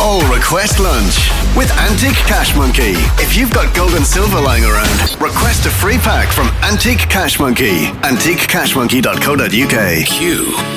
all request lunch with Antique Cash Monkey. If you've got gold and silver lying around, request a free pack from Antique Cash Monkey. AntiqueCashMonkey.co.uk. Q